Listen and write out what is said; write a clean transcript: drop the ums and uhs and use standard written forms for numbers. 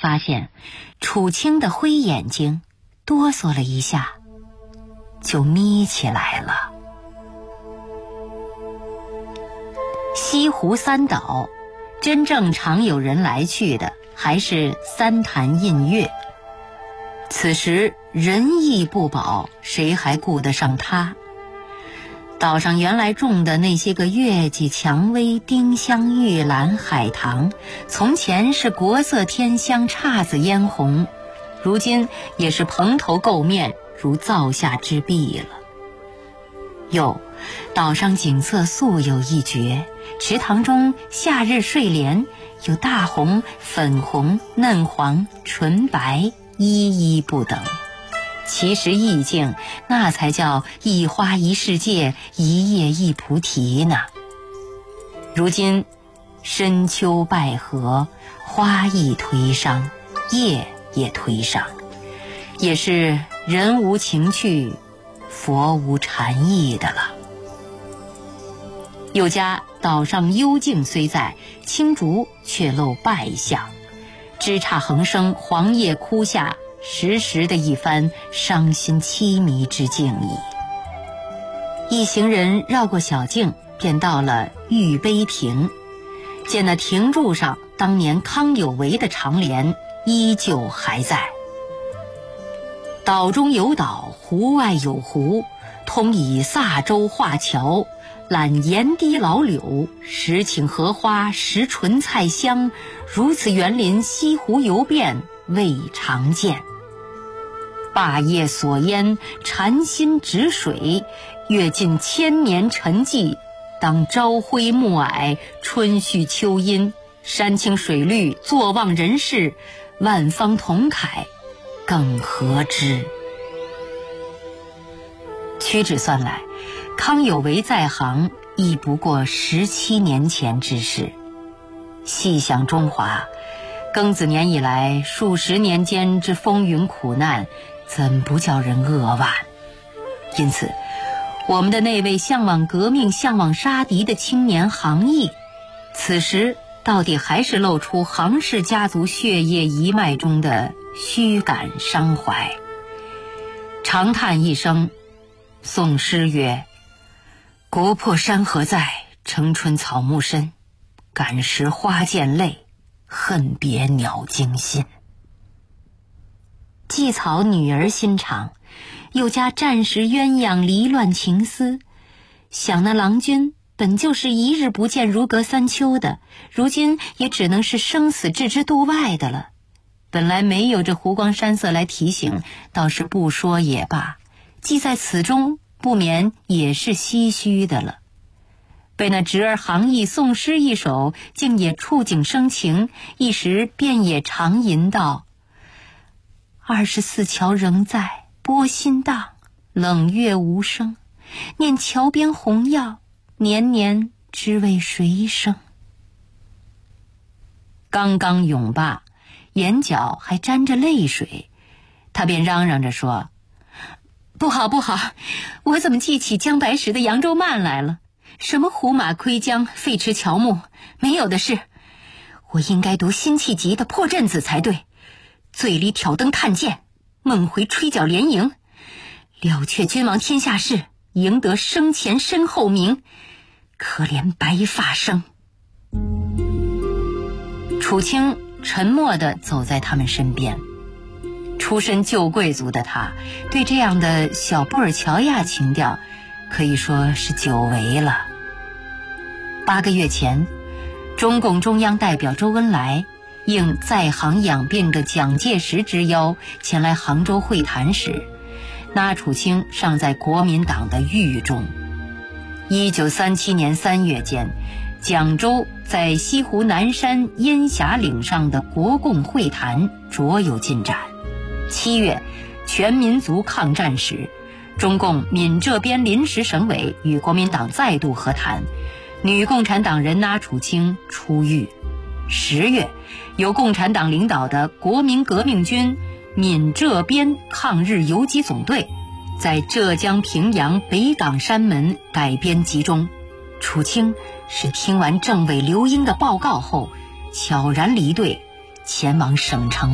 发现楚清的灰眼睛哆嗦了一下，就眯起来了。西湖三岛，真正常有人来去的还是三潭印月。此时人亦不保，谁还顾得上它？岛上原来种的那些个月季、蔷薇、丁香、玉兰、海棠，从前是国色天香、姹紫嫣红，如今也是蓬头垢面，如灶下之壁了。岛上景色素有一绝，池塘中夏日睡莲有大红、粉红、嫩黄、纯白，一一不等。其实意境，那才叫一花一世界，一叶一菩提呢。如今深秋败荷，花亦推伤，叶也推伤，也是人无情趣，佛无禅意的了。又加岛上幽静虽在，青竹却露败相，枝杈横生，黄叶枯下，时时的一番伤心凄迷之境矣。一行人绕过小径，便到了玉碑亭，见那亭柱上当年康有为的长联依旧还在：岛中有岛，湖外有湖，通以萨洲画桥，揽盐堤老柳，时请荷花，时纯菜香，如此园林西湖游遍，未常见。霸业所淹，禅心止水，阅尽千年沉寂，当朝晖暮霭，春煦秋阴，山清水绿，坐望人世，万方同慨，更何之？屈指算来，康有为在行亦不过17年前之事。细想中华，庚子年以来数十年间之风云苦难，怎不叫人扼腕？因此，我们的那位向往革命、向往杀敌的青年杭毅，此时到底还是露出杭氏家族血液一脉中的虚感伤怀。长叹一声，诵诗曰：国破山河在，城春草木深，感时花溅泪，恨别鸟惊心。既草女儿心肠，又加战时鸳鸯离乱情丝，想那郎君本就是一日不见如隔三秋的，如今也只能是生死置之度外的了。本来没有这湖光山色来提醒，倒是不说也罢，既在此中，不免也是唏嘘的了。被那侄儿杭毅诵诗一首，竟也触景生情，一时便也长吟道：24桥仍在，波心荡，冷月无声，念桥边红药，年年知为谁生。刚刚咏罢，眼角还沾着泪水，他便嚷嚷着说：不好不好，我怎么记起姜白石的扬州慢来了？什么胡马窥江、废池乔木，没有的事。我应该读辛弃疾的《破阵子》才对。醉里挑灯看剑，梦回吹角连营，了却君王天下事，赢得生前身后名，可怜白发生。楚清沉默地走在他们身边，出身旧贵族的他，对这样的小布尔乔亚情调可以说是久违了。8个月前，中共中央代表周恩来应在杭养病的蒋介石之邀前来杭州会谈时，那楚清尚在国民党的狱中。1937年3月间，蒋周在西湖南山烟霞岭上的国共会谈卓有进展。7月，全民族抗战时，中共闽浙边临时省委与国民党再度和谈，女共产党人那楚清出狱。10月，由共产党领导的国民革命军闽浙边抗日游击总队在浙江平阳北港山门改编集中。楚清是听完政委刘英的报告后，悄然离队，前往省城